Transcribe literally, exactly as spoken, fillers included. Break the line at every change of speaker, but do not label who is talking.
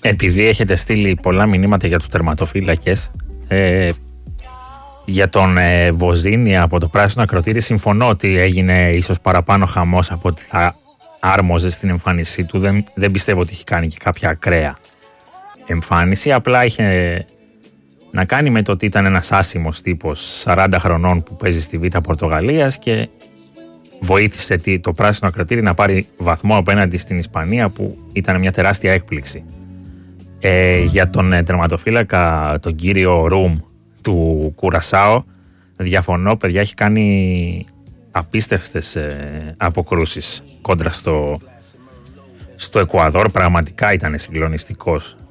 επειδή έχετε στείλει πολλά μηνύματα για τους τερματοφύλακες, ε, για τον ε, Βοζίνη από το Πράσινο Ακροτήρι, συμφωνώ ότι έγινε ίσως παραπάνω χαμός από ότι θα άρμοζε στην εμφάνισή του. Δεν, δεν πιστεύω ότι έχει κάνει και κάποια ακραία εμφάνιση. Απλά είχε να κάνει με το ότι ήταν ένας άσημος τύπος σαράντα χρονών που παίζει στη Β' Πορτογαλίας και βοήθησε το Πράσινο Ακροτήρι να πάρει βαθμό απέναντι στην Ισπανία, που ήταν μια τεράστια έκπληξη. Ε, για τον ε, τερματοφύλακα, τον κύριο Ρουμ του Κουρασάο, διαφωνώ, παιδιά, έχει κάνει απίστευτες ε, αποκρούσεις κόντρα στο, στο Εκουαδόρ. Πραγματικά ήταν συγκλονιστικός